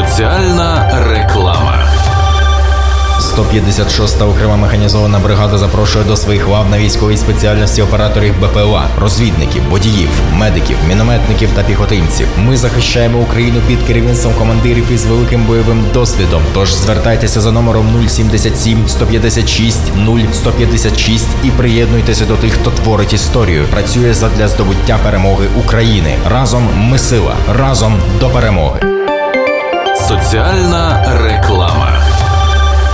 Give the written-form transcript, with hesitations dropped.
Соціальна реклама. 156-та окрема механізована бригада запрошує до своїх лав на військовій спеціальності операторів БПЛА, розвідників, водіїв, медиків, мінометників та піхотинців. Ми захищаємо Україну під керівництвом командирів із великим бойовим досвідом. Тож звертайтеся за номером 077 156 0156 і приєднуйтеся до тих, хто творить історію, працює задля здобуття перемоги України. Разом ми сила, разом до перемоги. Соціальна реклама.